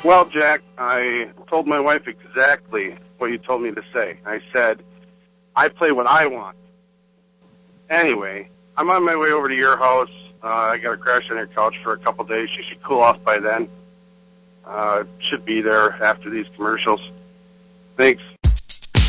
Well, Jack, I told my wife exactly what you told me to say. I said, I play what I want. Anyway, I'm on my way over to your house. I got to crash on your couch for a couple days. You should cool off by then. Should be there after these commercials. Thanks.